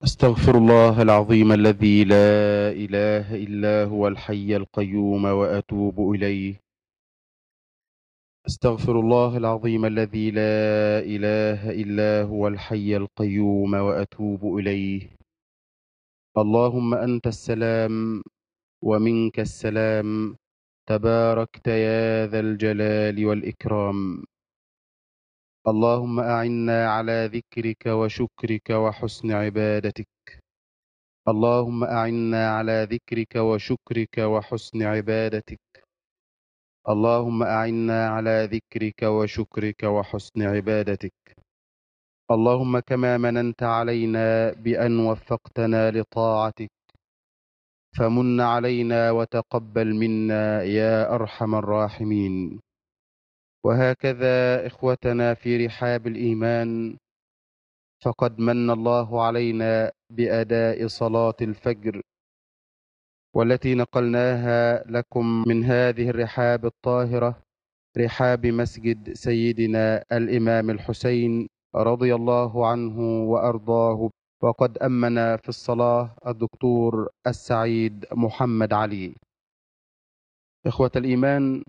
استغفر الله العظيم الذي لا إله إلا هو الحي القيوم وأتوب إليه. استغفر الله العظيم الذي لا إله إلا هو الحي القيوم وأتوب إليه. اللهم أنت السلام ومنك السلام، تباركت يا ذا الجلال والإكرام. اللهم أعنا على ذكرك وشكرك وحسن عبادتك. اللهم أعنا على ذكرك وشكرك وحسن عبادتك. اللهم أعنا على ذكرك وشكرك وحسن عبادتك. اللهم كما مننت علينا بأن وفقتنا لطاعتك، فمن علينا وتقبل منا يا أرحم الراحمين. وهكذا إخوتنا في رحاب الإيمان، فقد من الله علينا بأداء صلاة الفجر، والتي نقلناها لكم من هذه الرحاب الطاهرة، رحاب مسجد سيدنا الإمام الحسين رضي الله عنه وأرضاه. وقد أمن في الصلاة الدكتور السعيد محمد علي. إخوة الإيمان،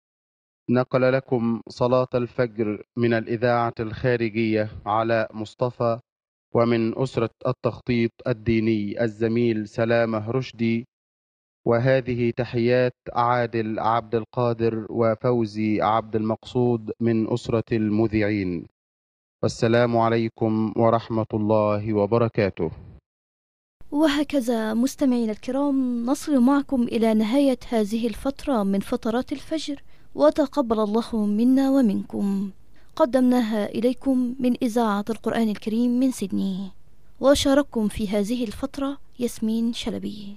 نقل لكم صلاة الفجر من الإذاعة الخارجية على مصطفى، ومن أسرة التخطيط الديني الزميل سلامة رشدي. وهذه تحيات عادل عبد القادر وفوزي عبد المقصود من أسرة المذيعين. والسلام عليكم ورحمة الله وبركاته. وهكذا مستمعينا الكرام، نصل معكم إلى نهاية هذه الفترة من فترات الفجر، وتقبل الله منا ومنكم. قدمناها إليكم من إذاعة القرآن الكريم من سيدني، وشارككم في هذه الفترة ياسمين شلبي.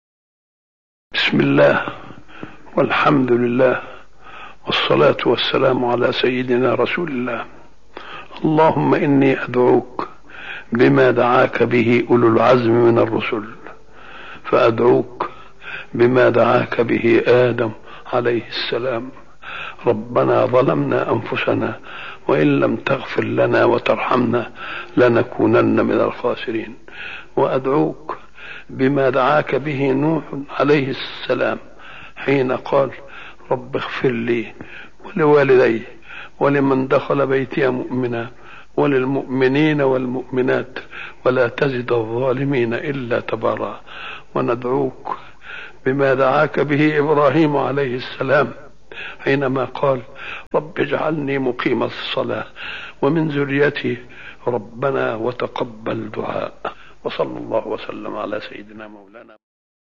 بسم الله والحمد لله والصلاة والسلام على سيدنا رسول الله. اللهم إني أدعوك بما دعاك به أولو العزم من الرسل، فأدعوك بما دعاك به آدم عليه السلام. ربنا ظلمنا أنفسنا وإن لم تغفر لنا وترحمنا لنكونن من الخاسرين. وأدعوك بما دعاك به نوح عليه السلام حين قال رب اغفر لي ولوالدي ولمن دخل بيتي مؤمنا وللمؤمنين والمؤمنات ولا تزد الظالمين إلا تبارا. وندعوك بما دعاك به إبراهيم عليه السلام حينما قال رب اجعلني مقيم الصلاة ومن ذريتي ربنا وتقبل دعاء. وصلى الله وسلم على سيدنا مولانا